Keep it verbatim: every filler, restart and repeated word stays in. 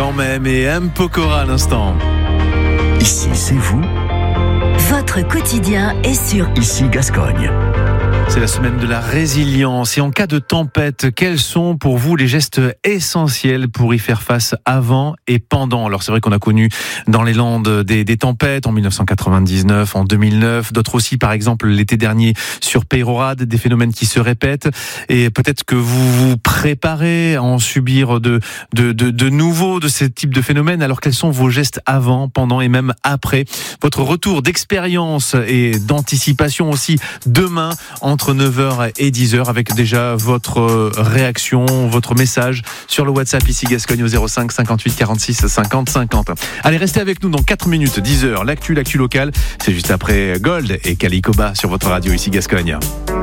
quand même et M. Pokora à l'instant. Ici, c'est vous. Votre quotidien est sur Ici, Gascogne. C'est la semaine de la résilience et en cas de tempête, quels sont pour vous les gestes essentiels pour y faire face avant et pendant ? Alors c'est vrai qu'on a connu dans les Landes des, des tempêtes en dix-neuf cent quatre-vingt-dix-neuf, en deux mille neuf, d'autres aussi par exemple l'été dernier sur Peyrehorade, des phénomènes qui se répètent et peut-être que vous vous préparez à en subir de, de, de, de nouveaux de ces types de phénomènes. Alors quels sont vos gestes avant, pendant et même après ? Votre retour d'expérience et d'anticipation aussi demain en entre neuf heures et dix heures avec déjà votre réaction, votre message sur le WhatsApp ici Gascogne au zéro cinq cinquante-huit quarante-six cinquante cinquante. Allez, restez avec nous dans quatre minutes, dix heures, l'actu, l'actu locale. C'est juste après Gold et Calicoba sur votre radio ici Gascogne.